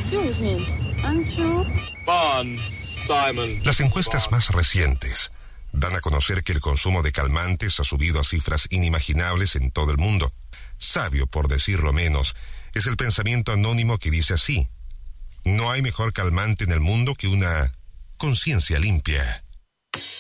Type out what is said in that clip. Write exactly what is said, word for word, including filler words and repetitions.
Excuse me, aren't you? Bon, Simon. Las encuestas más recientes dan a conocer que el consumo de calmantes ha subido a cifras inimaginables en todo el mundo. Sabio, por decirlo menos, es el pensamiento anónimo que dice así: no hay mejor calmante en el mundo que una conciencia limpia.